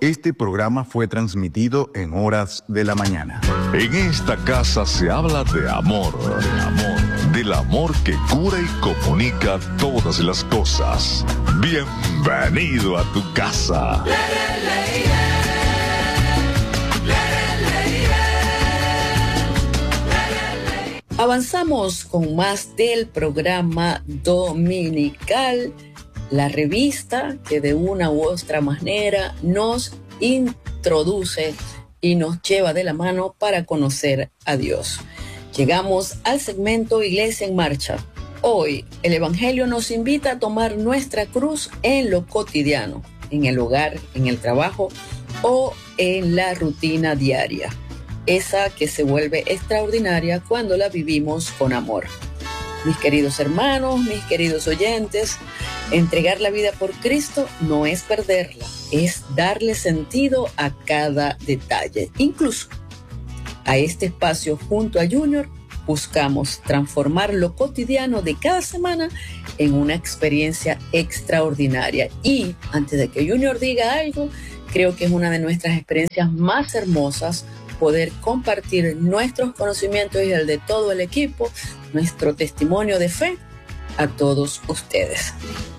Este programa fue transmitido en horas de la mañana. En esta casa se habla de amor, del amor que cura y comunica todas las cosas. Bienvenido a tu casa. Avanzamos con más del programa dominical, la revista que de una u otra manera nos introduce y nos lleva de la mano para conocer a Dios. Llegamos al segmento Iglesia en Marcha. Hoy el Evangelio nos invita a tomar nuestra cruz en lo cotidiano, en el hogar, en el trabajo o en la rutina diaria. Esa que se vuelve extraordinaria cuando la vivimos con amor. Mis queridos hermanos, mis queridos oyentes, entregar la vida por Cristo no es perderla, es darle sentido a cada detalle. Incluso a este espacio junto a Junior buscamos transformar lo cotidiano de cada semana en una experiencia extraordinaria. Y antes de que Junior diga algo, creo que es una de nuestras experiencias más hermosas poder compartir nuestros conocimientos y el de todo el equipo, nuestro testimonio de fe a todos ustedes.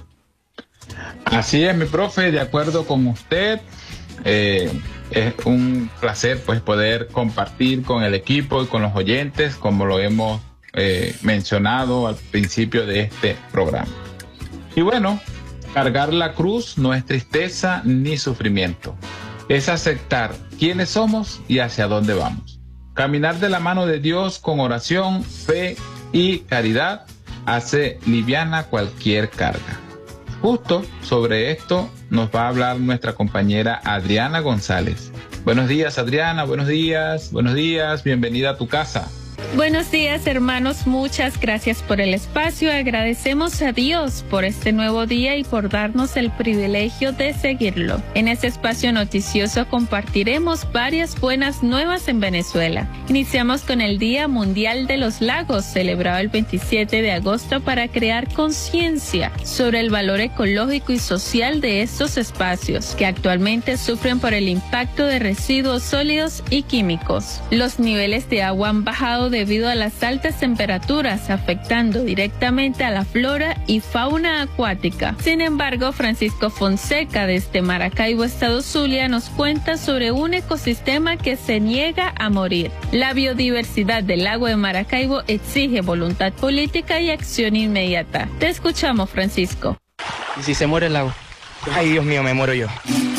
Así es, mi profe, de acuerdo con usted. Es un placer pues poder compartir con el equipo y con los oyentes, como lo hemos mencionado al principio de este programa. Y bueno, cargar la cruz no es tristeza ni sufrimiento. Es aceptar quiénes somos y hacia dónde vamos. Caminar de la mano de Dios con oración, fe y caridad hace liviana cualquier carga. Justo sobre esto nos va a hablar nuestra compañera Adriana González. Buenos días, Adriana, buenos días, bienvenida a tu casa. Buenos días, hermanos, muchas gracias por el espacio. Agradecemos a Dios por este nuevo día y por darnos el privilegio de seguirlo. En este espacio noticioso compartiremos varias buenas nuevas en Venezuela. Iniciamos con el Día Mundial de los Lagos, celebrado el 27 de agosto para crear conciencia sobre el valor ecológico y social de estos espacios, que actualmente sufren por el impacto de residuos sólidos y químicos. Los niveles de agua han bajado debido a las altas temperaturas, afectando directamente a la flora y fauna acuática. Sin embargo, Francisco Fonseca, desde Maracaibo, estado Zulia, nos cuenta sobre un ecosistema que se niega a morir. La biodiversidad del lago de Maracaibo exige voluntad política y acción inmediata. Te escuchamos, Francisco. ¿Y si se muere el lago? Ay, Dios mío, me muero yo.